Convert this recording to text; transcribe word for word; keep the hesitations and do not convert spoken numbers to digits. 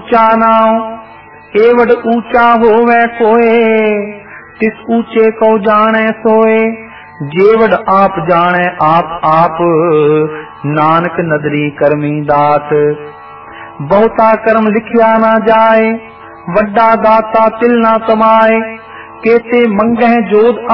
ऊंचा नाव, एवड ऊंचा होवे कोए, तिस ऊंचे को जाने सोए। जेवड आप जाने आप आप, नानक नदरी करमी दास। बहुता कर्म लिखिया ना जाए, वड्डा दाता तिल ना कमाए। केते मंगह जोध